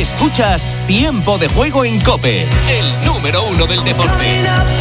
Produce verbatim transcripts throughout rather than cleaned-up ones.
Escuchas Tiempo de Juego en COPE, el número uno del deporte.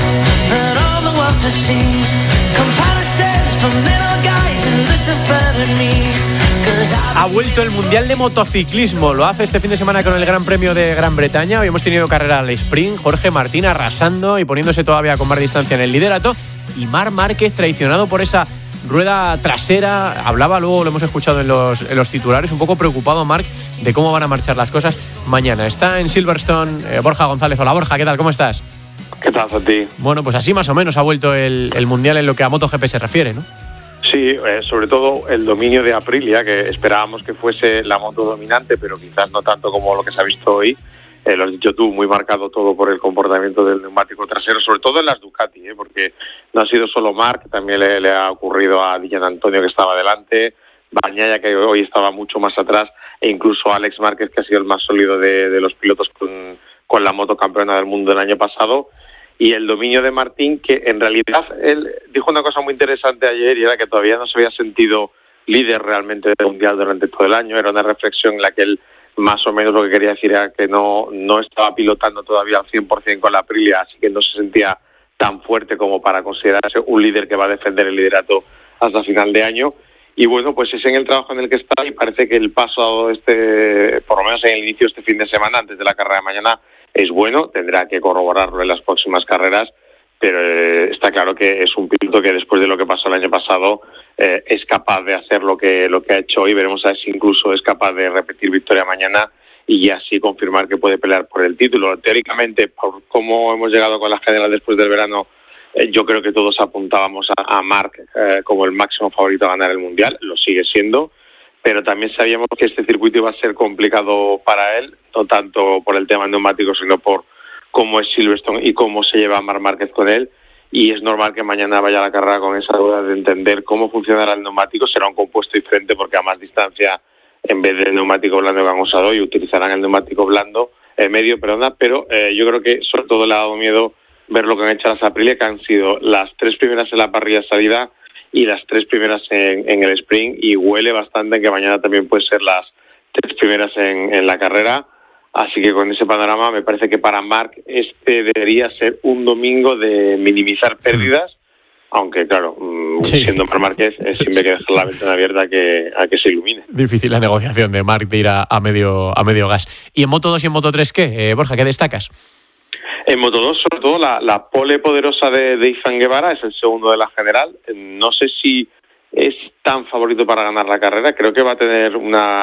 Ha vuelto el Mundial de Motociclismo. Lo hace este fin de semana con el Gran Premio de Gran Bretaña. Hoy hemos tenido carrera al sprint. Jorge Martín arrasando y poniéndose todavía con más distancia en el liderato. Y Marc Márquez traicionado por esa rueda trasera. Hablaba, luego lo hemos escuchado en los, en los titulares, un poco preocupado Marc de cómo van a marchar las cosas mañana. Está en Silverstone eh, Borja González. Hola Borja, ¿qué tal? ¿Cómo estás? ¿Qué tal, Santi? Bueno, pues así más o menos ha vuelto el, el Mundial en lo que a MotoGP se refiere, ¿no? Sí, eh, sobre todo el dominio de Aprilia, que esperábamos que fuese la moto dominante, pero quizás no tanto como lo que se ha visto hoy. Eh, lo has dicho tú, muy marcado todo por el comportamiento del neumático trasero, sobre todo en las Ducati, ¿eh? Porque no ha sido solo Marc, también le, le ha ocurrido a Dylan Antonio, que estaba delante, Bagnaia, que hoy estaba mucho más atrás, e incluso Alex Márquez, que ha sido el más sólido de, de los pilotos con, con la moto campeona del mundo el año pasado. Y el dominio de Martín, que en realidad él dijo una cosa muy interesante ayer, y era que todavía no se había sentido líder realmente del Mundial durante todo el año. Era una reflexión en la que él más o menos lo que quería decir era que no, no estaba pilotando todavía al cien por ciento con la Aprilia, así que no se sentía tan fuerte como para considerarse un líder que va a defender el liderato hasta final de año. Y bueno, pues es en el trabajo en el que está, y parece que el paso este, por lo menos en el inicio de este fin de semana, antes de la carrera de mañana, es bueno. Tendrá que corroborarlo en las próximas carreras, pero eh, está claro que es un piloto que después de lo que pasó el año pasado eh, es capaz de hacer lo que lo que ha hecho hoy. Veremos a ver si incluso es capaz de repetir victoria mañana y así confirmar que puede pelear por el título. Teóricamente, por cómo hemos llegado con la general después del verano, eh, yo creo que todos apuntábamos a, a Marc eh, como el máximo favorito a ganar el Mundial. Lo sigue siendo, pero también sabíamos que este circuito iba a ser complicado para él, no tanto por el tema neumático, sino por cómo es Silverstone y cómo se lleva Marc Márquez con él. Y es normal que mañana vaya a la carrera con esa duda de entender cómo funcionará el neumático. Será un compuesto diferente porque a más distancia, en vez del neumático blando que han usado hoy, utilizarán el neumático blando, eh, medio, perdona, pero eh, yo creo que sobre todo le ha dado miedo ver lo que han hecho las Aprilia, que han sido las tres primeras en la parrilla salida y las tres primeras en, en el sprint, y huele bastante que mañana también puede ser las tres primeras en, en la carrera. Así que con ese panorama me parece que para Marc este debería ser un domingo de minimizar pérdidas, sí. Aunque claro, sí. siendo Marc Márquez eh, siempre hay que dejar la ventana abierta a que, a que se ilumine. Difícil la negociación de Marc de ir a, a, medio, a medio gas. ¿Y en Moto dos y en Moto tres qué? Eh, Borja, ¿qué destacas? En Moto dos, sobre todo, la, la pole poderosa de, de Izan Guevara, es el segundo de la general. No sé si es tan favorito para ganar la carrera. Creo que va a tener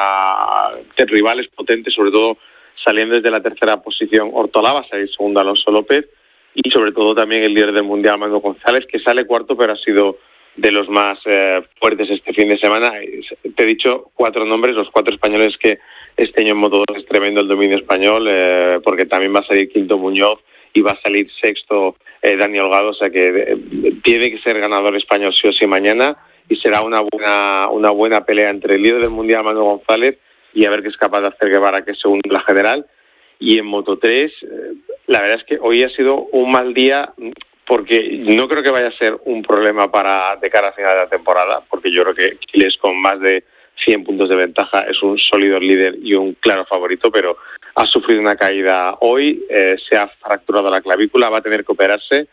una de rivales potentes, sobre todo saliendo desde la tercera posición Ortolá, el segundo Alonso López, y sobre todo también el líder del Mundial, Manu González, que sale cuarto, pero ha sido de los más eh, fuertes este fin de semana. Te he dicho cuatro nombres, los cuatro españoles, que este año en Moto dos es tremendo el dominio español, eh, porque también va a salir quinto Muñoz y va a salir sexto eh, Dani Holgado, o sea que eh, tiene que ser ganador español sí o sí mañana, y será una buena una buena pelea entre el líder del Mundial, Manu González, y a ver qué es capaz de hacer Guevara, que es segundo en la general. Y en Moto tres, eh, la verdad es que hoy ha sido un mal día, porque no creo que vaya a ser un problema para de cara a final de la temporada, porque yo creo que Quiles, con más de cien puntos de ventaja, es un sólido líder y un claro favorito, pero ha sufrido una caída hoy, eh, se ha fracturado la clavícula, va a tener que operarse,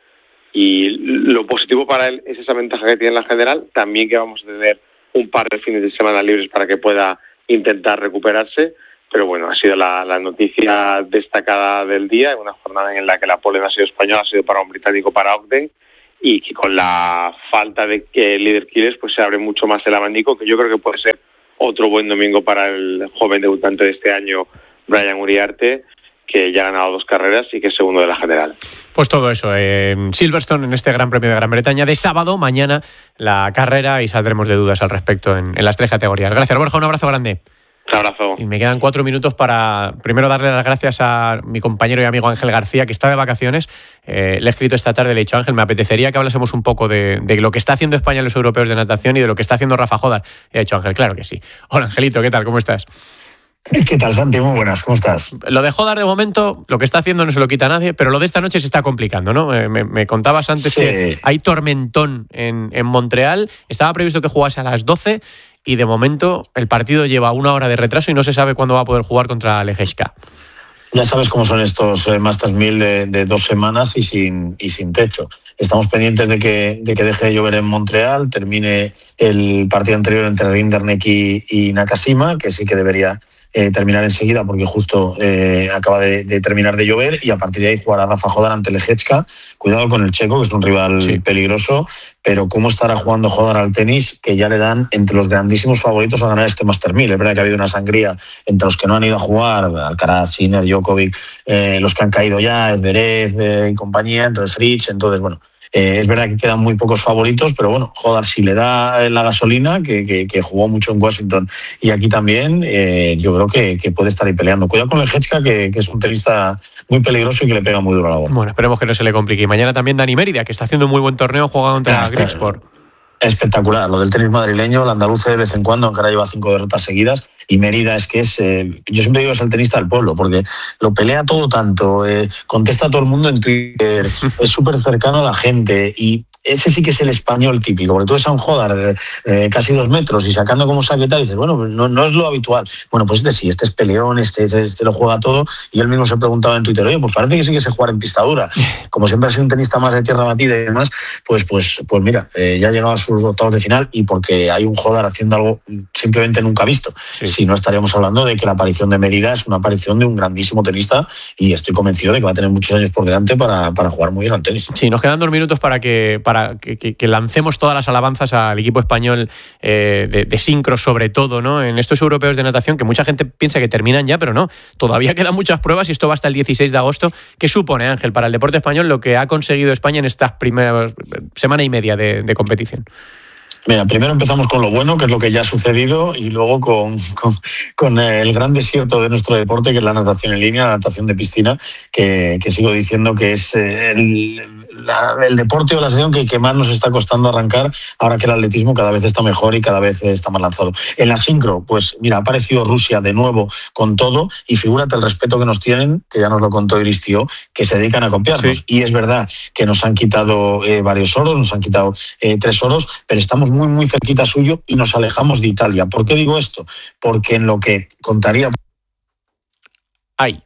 y lo positivo para él es esa ventaja que tiene en la general, también que vamos a tener un par de fines de semana libres para que pueda intentar recuperarse. Pero bueno, ha sido la, la noticia destacada del día, una jornada en la que la pole no ha sido española, ha sido para un británico, para Ogden, y que con la falta de que el líder Quiles, pues se abre mucho más el abanico, que yo creo que puede ser otro buen domingo para el joven debutante de este año, Brian Uriarte, que ya ha ganado dos carreras y que es segundo de la general. Pues todo eso en Silverstone, en este Gran Premio de Gran Bretaña de sábado, mañana la carrera, y saldremos de dudas al respecto en, en las tres categorías. Gracias, Borja, un abrazo grande. Un abrazo. Y me quedan cuatro minutos para primero darle las gracias a mi compañero y amigo Ángel García, que está de vacaciones. Eh, le he escrito esta tarde, le he dicho: Ángel, me apetecería que hablásemos un poco de, de lo que está haciendo España en los europeos de natación y de lo que está haciendo Rafa Jodar. Y ha dicho Ángel: claro que sí. Hola, Angelito, ¿qué tal? ¿Cómo estás? ¿Qué tal, Santi? Muy buenas, ¿cómo estás? Lo de Jodar, de momento, lo que está haciendo no se lo quita a nadie, pero lo de esta noche se está complicando, ¿no? Eh, me, me contabas antes sí. que hay tormentón en, en Montreal, estaba previsto que jugase a las doce y de momento el partido lleva una hora de retraso y no se sabe cuándo va a poder jugar contra Lechecka. Ya sabes cómo son estos eh, Masters mil de, de dos semanas y sin y sin techo. Estamos pendientes de que de que deje de llover en Montreal, termine el partido anterior entre Rinderknech y, y Nakashima, que sí que debería eh, terminar enseguida porque justo eh, acaba de, de terminar de llover, y a partir de ahí jugará Rafa Jodar ante Lechecka. Cuidado con el checo, que es un rival sí. peligroso, pero cómo estará jugando Jodar al tenis, que ya le dan entre los grandísimos favoritos a ganar este Master mil. Es verdad que ha habido una sangría entre los que no han ido a jugar, Alcaraz, Sinner, Djokovic, eh, los que han caído ya, Zverev eh, y compañía, entonces Fritz, entonces bueno, eh, es verdad que quedan muy pocos favoritos, pero bueno, Jodar si le da la gasolina, que, que, que jugó mucho en Washington y aquí también, eh, yo creo que, que puede estar ahí peleando. Cuidado con Lechecka, que, que es un tenista muy peligroso y que le pega muy duro a la bola. Bueno, esperemos que no se le complique. Y mañana también Dani Mérida, que está haciendo un muy buen torneo, juega contra ah, Grigsport. Espectacular, lo del tenis madrileño, el andaluz de vez en cuando, aunque ahora lleva cinco derrotas seguidas, y Mérida es que es, eh, yo siempre digo es el tenista del pueblo, porque lo pelea todo tanto, eh, contesta a todo el mundo en Twitter, es súper cercano a la gente, y ese sí que es el español típico, porque tú ves a un Jodar de eh, casi dos metros y sacando como saque tal, y dices, bueno, no, no es lo habitual. Bueno, pues este sí, este es peleón, este, este, este lo juega todo, y él mismo se preguntaba en Twitter, oye, pues parece que sí que se juega en pista dura. Como siempre ha sido un tenista más de tierra batida y demás, pues pues pues mira, eh, ya ha llegado a sus octavos de final, y porque hay un Jodar haciendo algo simplemente nunca visto. Sí. Si no, estaríamos hablando de que la aparición de Mérida es una aparición de un grandísimo tenista, y estoy convencido de que va a tener muchos años por delante para, para jugar muy bien al tenis. Sí, nos quedan dos minutos para que para que, que, que lancemos todas las alabanzas al equipo español eh, de, de sincro, sobre todo, ¿no? En estos europeos de natación, que mucha gente piensa que terminan ya, pero no, todavía quedan muchas pruebas y esto va hasta el dieciséis de agosto. ¿Qué supone, Ángel, para el deporte español lo que ha conseguido España en estas primeras semana y media de, de competición? Mira, primero empezamos con lo bueno, que es lo que ya ha sucedido, y luego con, con, con el gran desierto de nuestro deporte, que es la natación en línea, la natación de piscina, que, que sigo diciendo que es el, la, el deporte o la sección que, que más nos está costando arrancar, ahora que el atletismo cada vez está mejor y cada vez está más lanzado. En la sincro, pues mira, ha aparecido Rusia de nuevo con todo, y figúrate el respeto que nos tienen, que ya nos lo contó Iris Tío, que se dedican a copiarnos. Sí. Y es verdad que nos han quitado eh, varios oros, nos han quitado eh, tres oros, pero estamos muy, muy cerquita suyo y nos alejamos de Italia. ¿Por qué digo esto? Porque en lo que contaría... Ay.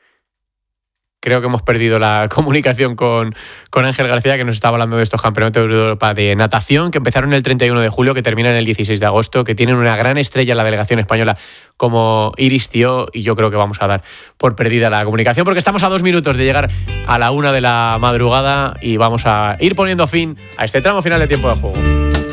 Creo que hemos perdido la comunicación con, con Ángel García, que nos estaba hablando de estos campeonatos de Europa de natación, que empezaron el treinta y uno de julio, que terminan el dieciséis de agosto, que tienen una gran estrella en la delegación española como Iris Tío, y yo creo que vamos a dar por perdida la comunicación, porque estamos a dos minutos de llegar a la una de la madrugada y vamos a ir poniendo fin a este tramo final de tiempo de juego.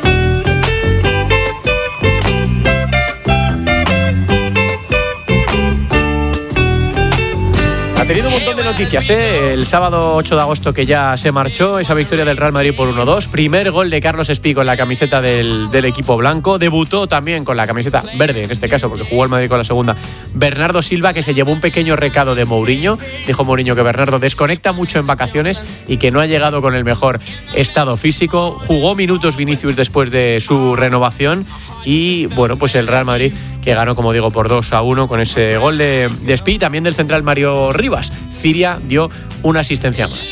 Ha tenido un montón de noticias, ¿eh? El sábado ocho de agosto, que ya se marchó, esa victoria del Real Madrid por uno dos. Primer gol de Carlos Espí con la camiseta del, del equipo blanco. Debutó también con la camiseta verde, en este caso, porque jugó el Madrid con la segunda, Bernardo Silva, que se llevó un pequeño recado de Mourinho. Dijo Mourinho que Bernardo desconecta mucho en vacaciones y que no ha llegado con el mejor estado físico. Jugó minutos Vinicius después de su renovación. Y bueno, pues el Real Madrid, que ganó, como digo, por dos a uno con ese gol de, de Espí, también del central Mario Rivas. Ciria dio una asistencia más.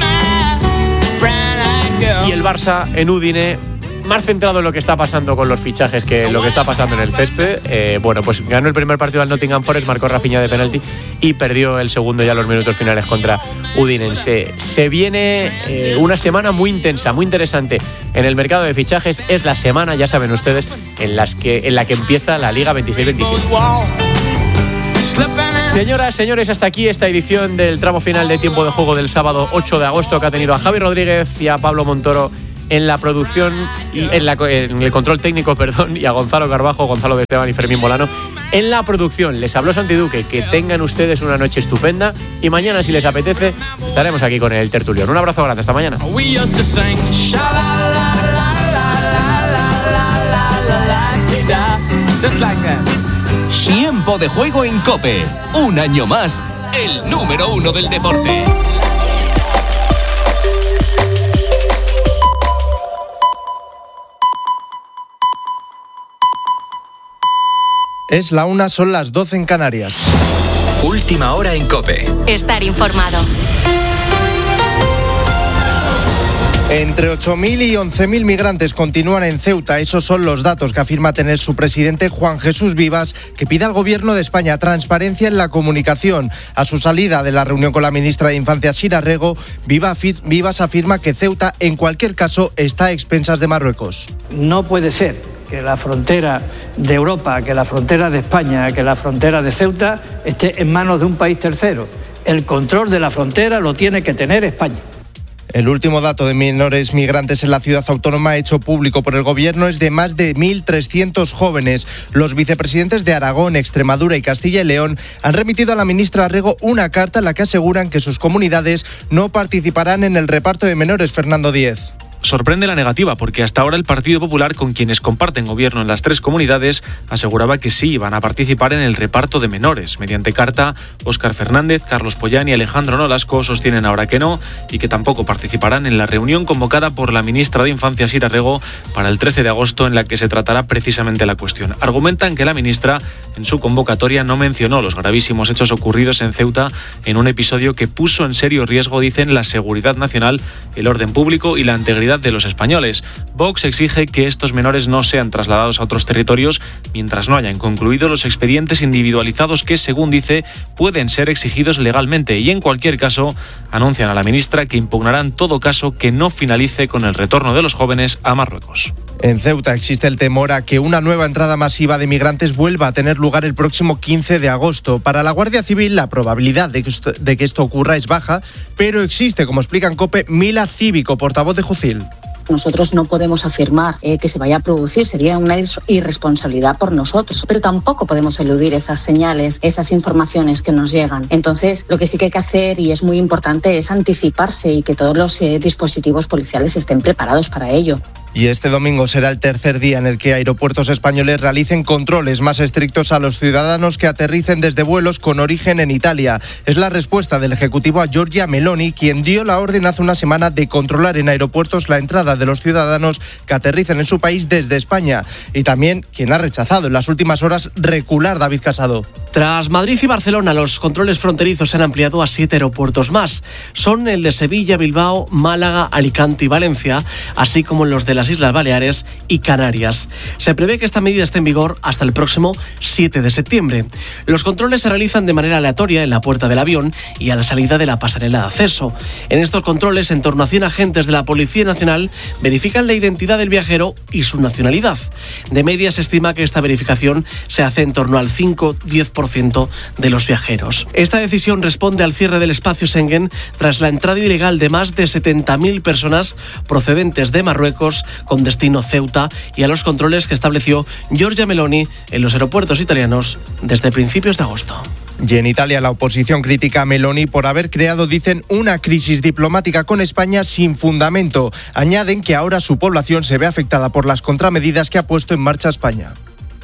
Y el Barça en Udine, más centrado en lo que está pasando con los fichajes que lo que está pasando en el césped. Eh, bueno, pues ganó el primer partido al Nottingham Forest, marcó Rafinha de penalti y perdió el segundo ya a los minutos finales contra Udinense. Se viene eh, una semana muy intensa, muy interesante en el mercado de fichajes. Es la semana, ya saben ustedes, en, las que, en la que empieza la Liga veintiséis veintisiete. Señoras, señores, hasta aquí esta edición del tramo final de tiempo de juego del sábado ocho de agosto, que ha tenido a Javi Rodríguez y a Pablo Montoro en la producción y en, la, en el control técnico, perdón, y a Gonzalo Carbajo, Gonzalo de Esteban y Fermín Molano en la producción. Les habló Santi Duque. Que tengan ustedes una noche estupenda y mañana, si les apetece, estaremos aquí con el tertulión. Un abrazo grande, hasta mañana. Tiempo de juego en COPE. Un año más, el número uno del deporte. Es la una, son las doce en Canarias. Última hora en COPE. Estar informado. Entre ocho mil y once mil migrantes continúan en Ceuta. Esos son los datos que afirma tener su presidente Juan Jesús Vivas, que pide al Gobierno de España transparencia en la comunicación. A su salida de la reunión con la ministra de Infancia, Sira Rego, Vivas afirma que Ceuta, en cualquier caso, está a expensas de Marruecos. No puede ser que la frontera de Europa, que la frontera de España, que la frontera de Ceuta esté en manos de un país tercero. El control de la frontera lo tiene que tener España. El último dato de menores migrantes en la ciudad autónoma hecho público por el Gobierno es de más de mil trescientos jóvenes. Los vicepresidentes de Aragón, Extremadura y Castilla y León han remitido a la ministra Rego una carta en la que aseguran que sus comunidades no participarán en el reparto de menores. Fernando Díez. Sorprende la negativa, porque hasta ahora el Partido Popular, con quienes comparten gobierno en las tres comunidades, aseguraba que sí iban a participar en el reparto de menores. Mediante carta, Óscar Fernández, Carlos Pollán y Alejandro Nolasco sostienen ahora que no y que tampoco participarán en la reunión convocada por la ministra de Infancia, Sira Rego, para el trece de agosto, en la que se tratará precisamente la cuestión. Argumentan que la ministra, en su convocatoria, no mencionó los gravísimos hechos ocurridos en Ceuta en un episodio que puso en serio riesgo, dicen, la seguridad nacional, el orden público y la integridad de los españoles. Vox exige que estos menores no sean trasladados a otros territorios mientras no hayan concluido los expedientes individualizados que, según dice, pueden ser exigidos legalmente, y en cualquier caso anuncian a la ministra que impugnarán todo caso que no finalice con el retorno de los jóvenes a Marruecos. En Ceuta existe el temor a que una nueva entrada masiva de migrantes vuelva a tener lugar el próximo quince de agosto. Para la Guardia Civil, la probabilidad de que esto, de que esto ocurra es baja, pero existe, como explica en COPE Mila Cívico, portavoz de Jucil. Nosotros no podemos afirmar eh, que se vaya a producir, sería una irresponsabilidad por nosotros, pero tampoco podemos eludir esas señales, esas informaciones que nos llegan. Entonces, lo que sí que hay que hacer, y es muy importante, es anticiparse y que todos los eh, dispositivos policiales estén preparados para ello. Y este domingo será el tercer día en el que aeropuertos españoles realicen controles más estrictos a los ciudadanos que aterricen desde vuelos con origen en Italia. Es la respuesta del Ejecutivo a Giorgia Meloni, quien dio la orden hace una semana de controlar en aeropuertos la entrada de los ciudadanos que aterricen en su país desde España. Y también quien ha rechazado en las últimas horas recular, David Casado. Tras Madrid y Barcelona, los controles fronterizos se han ampliado a siete aeropuertos más. Son el de Sevilla, Bilbao, Málaga, Alicante y Valencia, así como los de las Islas Baleares y Canarias. Se prevé que esta medida esté en vigor hasta el próximo siete de septiembre. Los controles se realizan de manera aleatoria en la puerta del avión y a la salida de la pasarela de acceso. En estos controles, en torno a cien agentes de la Policía Nacional verifican la identidad del viajero y su nacionalidad. De media se estima que esta verificación se hace en torno al cinco a diez por ciento de los viajeros. Esta decisión responde al cierre del espacio Schengen tras la entrada ilegal de más de setenta mil personas procedentes de Marruecos con destino Ceuta y a los controles que estableció Giorgia Meloni en los aeropuertos italianos desde principios de agosto. Y en Italia la oposición critica a Meloni por haber creado, dicen, una crisis diplomática con España sin fundamento. Añaden que ahora su población se ve afectada por las contramedidas que ha puesto en marcha España.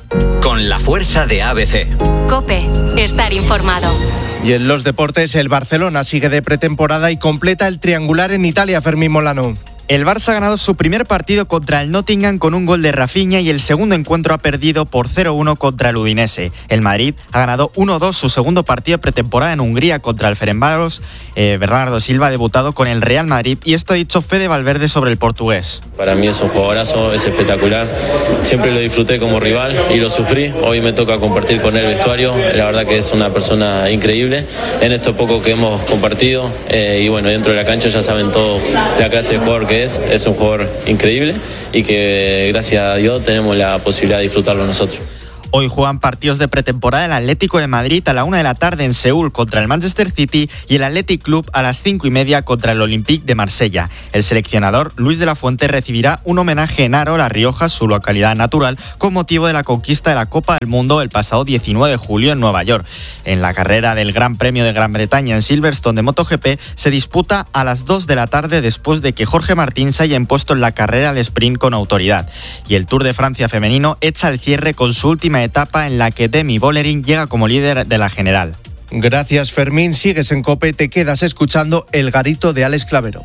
Con la fuerza de A B C. COPE, estar informado. Y en los deportes, el Barcelona sigue de pretemporada y completa el triangular en Italia, Fermín Molano. El Barça ha ganado su primer partido contra el Nottingham con un gol de Rafinha y el segundo encuentro ha perdido por cero uno contra el Udinese. El Madrid ha ganado uno dos su segundo partido pretemporada en Hungría contra el Ferencváros. Eh, Bernardo Silva ha debutado con el Real Madrid y esto ha dicho Fede Valverde sobre el portugués. Para mí es un jugadorazo, es espectacular. Siempre lo disfruté como rival y lo sufrí. Hoy me toca compartir con él el vestuario. La verdad que es una persona increíble en esto poco que hemos compartido. Eh, y bueno, dentro de la cancha ya saben todo la clase de jugador que es. Es un jugador increíble y que gracias a Dios tenemos la posibilidad de disfrutarlo nosotros. Hoy juegan partidos de pretemporada el Atlético de Madrid a la una de la tarde en Seúl contra el Manchester City y el Athletic Club a las cinco y media contra el Olympique de Marsella. El seleccionador Luis de la Fuente recibirá un homenaje en Aro, La Rioja, su localidad natural, con motivo de la conquista de la Copa del Mundo el pasado diecinueve de julio en Nueva York. En la carrera del Gran Premio de Gran Bretaña en Silverstone de MotoGP se disputa a las dos de la tarde después de que Jorge Martín se haya impuesto en la carrera al sprint con autoridad. Y el Tour de Francia femenino echa el cierre con su última etapa en la que Demi Vollering llega como líder de la general. Gracias, Fermín. Sigues en COPE, te quedas escuchando El Garito de Alex Clavero.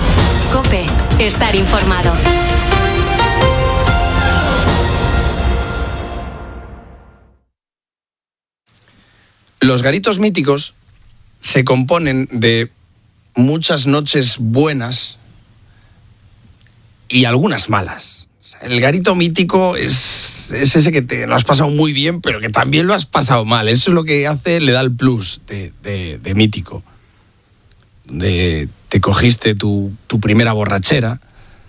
COPE, estar informado. Los garitos míticos se componen de muchas noches buenas y algunas malas. O sea, el garito mítico es, es ese que te lo has pasado muy bien, pero que también lo has pasado mal. Eso es lo que hace, le da el plus de, de, de mítico. De, te cogiste tu, tu primera borrachera.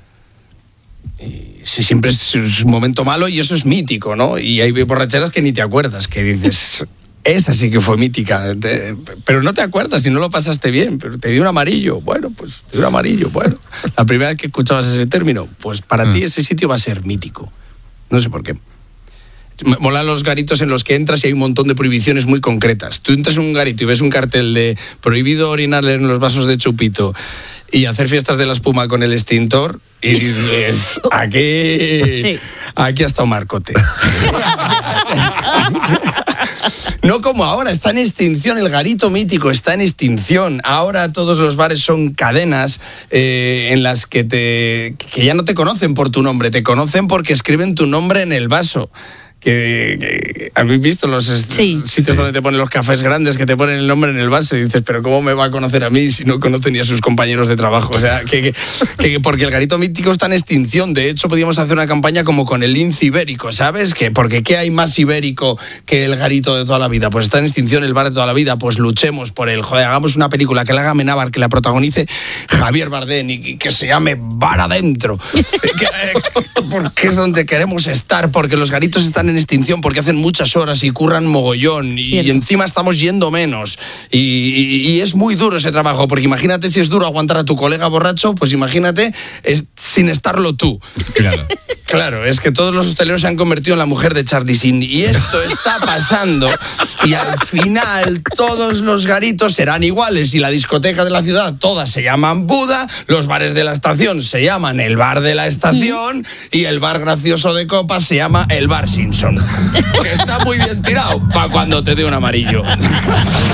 Y si siempre es un momento malo y eso es mítico, ¿no? Y hay borracheras que ni te acuerdas, que dices, esa sí que fue mítica, te, pero no te acuerdas si no lo pasaste bien, pero te dio un amarillo, bueno, pues te dio un amarillo, bueno. La primera vez que escuchabas ese término, pues para mm. ti ese sitio va a ser mítico. No sé por qué. Me molan los garitos en los que entras y hay un montón de prohibiciones muy concretas. Tú entras en un garito y ves un cartel de prohibido orinar en los vasos de chupito y hacer fiestas de la espuma con el extintor y dices, aquí, sí. aquí ha estado Marcote. No como ahora, está en extinción, el garito mítico está en extinción. Ahora todos los bares son cadenas eh, en las que, te, que ya no te conocen por tu nombre, te conocen porque escriben tu nombre en el vaso. Que, que habéis visto los sí. sitios donde te ponen los cafés grandes que te ponen el nombre en el vaso y dices, pero ¿cómo me va a conocer a mí si no conoce ni a sus compañeros de trabajo? O sea, que, que, que porque el garito mítico está en extinción. De hecho, podríamos hacer una campaña como con el lince ibérico, ¿sabes? Que porque ¿qué hay más ibérico que el garito de toda la vida? Pues está en extinción el bar de toda la vida. Pues luchemos por él. Joder, hagamos una película que la haga Amenábar, que la protagonice Javier Bardem y que se llame Bar Adentro. Porque es donde queremos estar, porque los garitos están en extinción porque hacen muchas horas y curran mogollón y, y encima estamos yendo menos y, y, y es muy duro ese trabajo, porque imagínate si es duro aguantar a tu colega borracho, pues imagínate es, sin estarlo tú. Claro. Claro, es que todos los hosteleros se han convertido en la mujer de Charlie Sheen y esto está pasando y al final todos los garitos serán iguales y la discoteca de la ciudad todas se llaman Buda, los bares de la estación se llaman el bar de la estación y el bar gracioso de copas se llama el bar Simpson. Que está muy bien tirado para cuando te dé un amarillo.